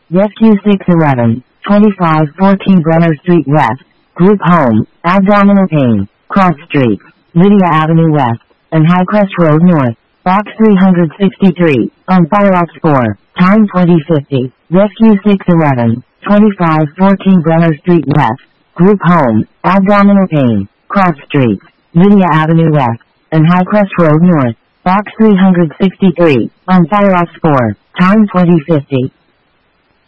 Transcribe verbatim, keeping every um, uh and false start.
Rescue six eleven, twenty-five fourteen Brenner Street West, Group Home, Abdominal Pain, Cross Street, Lydia Avenue West, and Highcrest Road North, Box three sixty-three, on Fire Ops four, time twenty fifty, Rescue six eleven, twenty-five fourteen Brenner Street West, Group Home, Abdominal Pain, Cross Street, Lydia Avenue West, and Highcrest Road North, Box three sixty-three, on Fire Ops four, time twenty fifty.